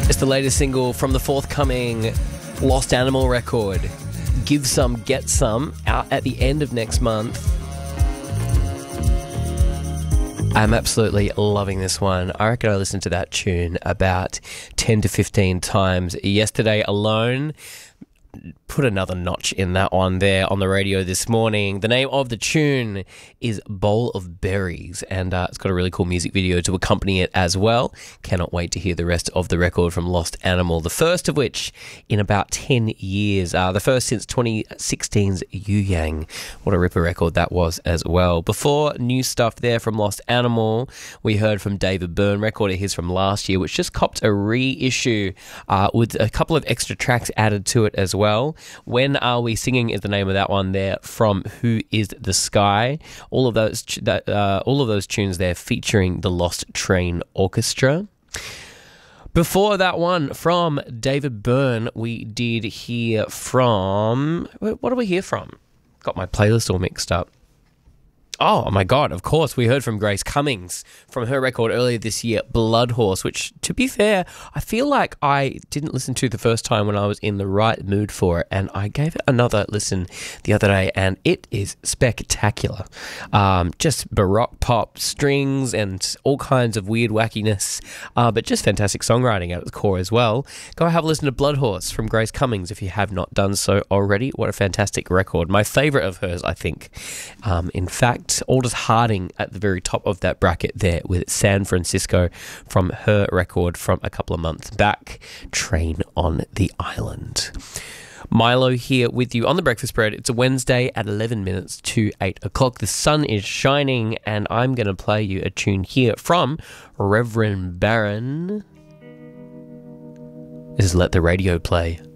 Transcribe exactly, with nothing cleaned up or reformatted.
It's the latest single from the forthcoming Lost Animal record, Give Some, Get Some, out at the end of next month. I'm absolutely loving this one. I reckon I listened to that tune about ten to fifteen times yesterday alone. Put another notch in that one there on the radio this morning. The name of the tune is Bowl of Berries, and uh, it's got a really cool music video to accompany it as well. Cannot wait to hear the rest of the record from Lost Animal, the first of which in about ten years. Uh, the first since twenty sixteen's Yu Yang. What a ripper record that was as well. Before new stuff there from Lost Animal, we heard from David Byrne, record of his from last year, which just copped a reissue uh, with a couple of extra tracks added to it as well. When Are We Singing is the name of that one there from Who Is the Sky. All of those that uh, all of those tunes there featuring the Lost Train Orchestra. Before that one from David Byrne, we did hear from... What did we hear from? Got my playlist all mixed up. Oh my God, of course, we heard from Grace Cummings from her record earlier this year, Blood Horse, which, to be fair, I feel like I didn't listen to the first time when I was in the right mood for it, and I gave it another listen the other day, and it is spectacular. Um, just baroque pop, strings, and all kinds of weird wackiness, uh, but just fantastic songwriting at the core as well. Go have a listen to Blood Horse from Grace Cummings if you have not done so already. What a fantastic record. My favourite of hers, I think. Um, in fact, Aldous Harding at the very top of that bracket there with San Francisco from her record from a couple of months back, Train on the Island. Milo here with you on the Breakfast Spread. It's a Wednesday at eleven minutes to eight o'clock. The sun is shining, and I'm going to play you a tune here from Reverend Baron. This is Let the Radio Play.